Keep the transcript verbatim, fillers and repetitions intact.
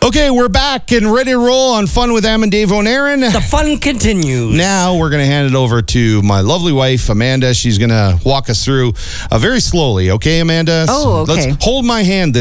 Okay, we're back and ready to roll on Fun with Am and Dave O'Neill. The fun continues. Now we're going to hand it over to my lovely wife, Amanda. She's going to walk us through uh, very slowly. Okay, Amanda? Oh, okay. Let's hold my hand